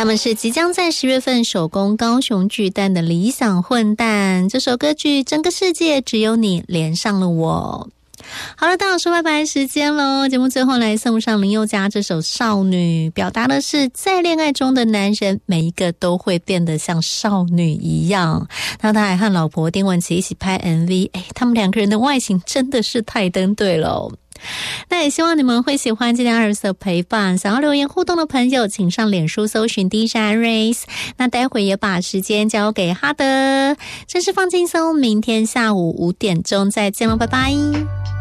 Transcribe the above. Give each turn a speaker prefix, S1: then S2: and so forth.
S1: 他们是即将在10月份首攻高雄巨蛋的理想混蛋，这首歌剧《整个世界只有你连上了我》。好了，到了说拜拜时间咯，节目最后来送上林宥嘉这首《少女》，表达的是在恋爱中的男人每一个都会变得像少女一样。那他还和老婆丁文琪一起拍 MV， 他们两个人的外形真的是太登对了那也希望你们会喜欢今天20的陪伴，想要留言互动的朋友请上脸书搜寻 DJ Iris， 那待会也把时间交给哈德，真是放轻松，明天下午5点钟再见咯，拜拜。